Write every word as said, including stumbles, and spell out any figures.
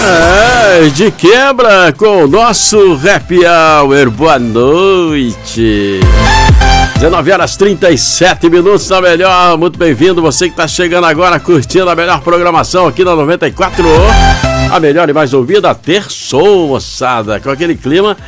É, de quebra com o nosso Happy Hour. Boa noite. dezenove horas e trinta e sete minutos na melhor. Muito bem-vindo, você que está chegando agora curtindo a melhor programação aqui na noventa e quatro. A melhor e mais ouvida, terçou, moçada, com aquele clima